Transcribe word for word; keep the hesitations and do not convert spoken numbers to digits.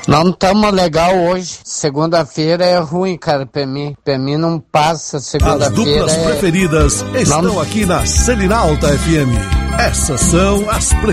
Não estamos legal hoje. Segunda-feira é ruim, cara, pra mim. Pra mim não passa segunda-feira. As duplas é... preferidas estão não... aqui na Selinalta F M. Essas são as